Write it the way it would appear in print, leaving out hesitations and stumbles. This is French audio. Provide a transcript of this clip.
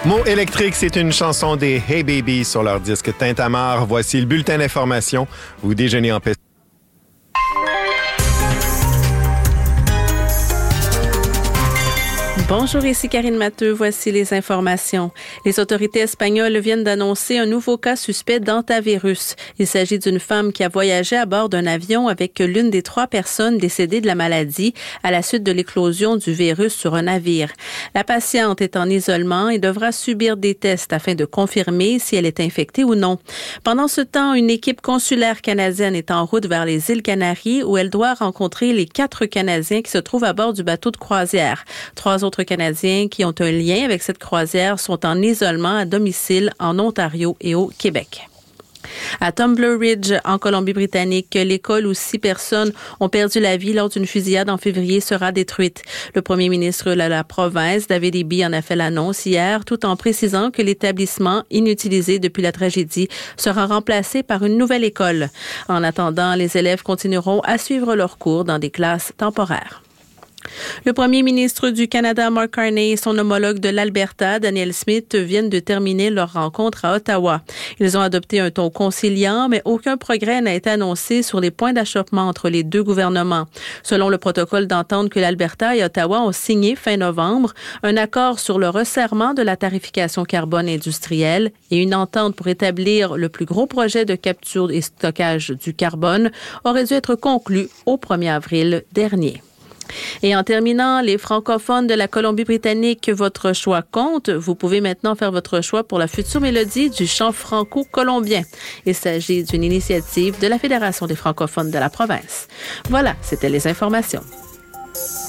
Mots électriques, c'est une chanson des Hey Baby sur leur disque Tintamarre. Voici le bulletin d'information. Vous déjeunez en paix. Bonjour, ici Karine Matteux. Voici les informations. Les autorités espagnoles viennent d'annoncer un nouveau cas suspect d'hantavirus. Il s'agit d'une femme qui a voyagé à bord d'un avion avec l'une des 3 personnes décédées de la maladie à la suite de l'éclosion du virus sur un navire. La patiente est en isolement et devra subir des tests afin de confirmer si elle est infectée ou non. Pendant ce temps, une équipe consulaire canadienne est en route vers les îles Canaries où elle doit rencontrer les 4 Canadiens qui se trouvent à bord du bateau de croisière. 3 autres Canadiens qui ont un lien avec cette croisière sont en isolement à domicile en Ontario et au Québec. À Tumbler Ridge, en Colombie-Britannique, l'école où 6 personnes ont perdu la vie lors d'une fusillade en février sera détruite. Le premier ministre de la province, David Eby, en a fait l'annonce hier, tout en précisant que l'établissement, inutilisé depuis la tragédie, sera remplacé par une nouvelle école. En attendant, les élèves continueront à suivre leurs cours dans des classes temporaires. Le premier ministre du Canada, Mark Carney, et son homologue de l'Alberta, Danielle Smith, viennent de terminer leur rencontre à Ottawa. Ils ont adopté un ton conciliant, mais aucun progrès n'a été annoncé sur les points d'achoppement entre les 2 gouvernements. Selon le protocole d'entente que l'Alberta et Ottawa ont signé fin novembre, un accord sur le resserrement de la tarification carbone industrielle et une entente pour établir le plus gros projet de capture et stockage du carbone auraient dû être conclus au 1er avril dernier. Et en terminant, les francophones de la Colombie-Britannique, votre choix compte. Vous pouvez maintenant faire votre choix pour la future mélodie du chant franco-colombien. Il s'agit d'une initiative de la Fédération des francophones de la province. Voilà, c'était les informations.